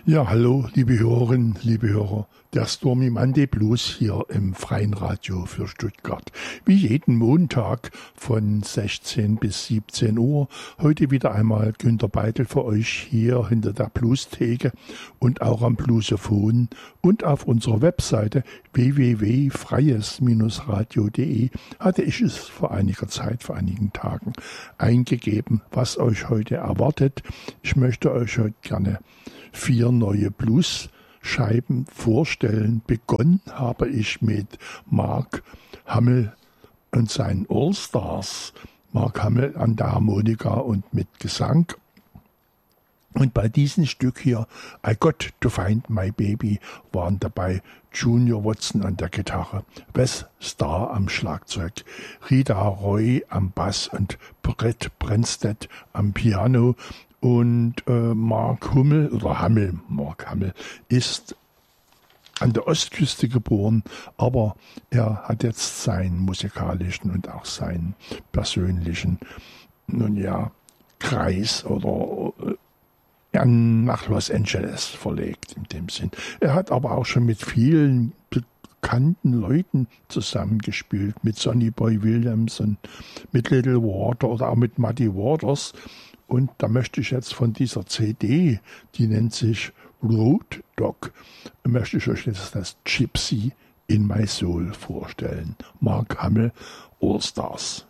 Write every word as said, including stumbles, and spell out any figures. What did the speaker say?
Ja, hallo, liebe Hörerinnen, liebe Hörer. Der Stormy Monday Blues hier im Freien Radio für Stuttgart. Wie jeden Montag von sechzehn bis siebzehn Uhr. Heute wieder einmal Günter Beitel für euch hier hinter der Bluestheke und auch am Bluesophon und auf unserer Webseite w w w punkt freies radio punkt d e hatte ich es vor einiger Zeit, vor einigen Tagen eingegeben, was euch heute erwartet. Ich möchte euch heute gerne vier neue Blues-Scheiben vorstellen. Begonnen habe ich mit Mark Hamill und seinen All-Stars. Mark Hamill an der Harmonika und mit Gesang. Und bei diesem Stück hier, I Got to Find My Baby, waren dabei Junior Watson an der Gitarre, Wes Starr am Schlagzeug, Rita Roy am Bass und Brett Brensted am Piano. Und äh, Mark Hummel, oder Hammel, Mark Hammel, ist an der Ostküste geboren, aber er hat jetzt seinen musikalischen und auch seinen persönlichen, nun ja, Kreis oder äh, nach Los Angeles verlegt in dem Sinn. Er hat aber auch schon mit vielen bekannten Leuten zusammengespielt, mit Sonny Boy Williams und mit Little Walter oder auch mit Muddy Waters. Und da möchte ich jetzt von dieser C D, die nennt sich Road Dog, möchte ich euch jetzt das Gypsy in My Soul vorstellen. Mark Hamill, All Stars.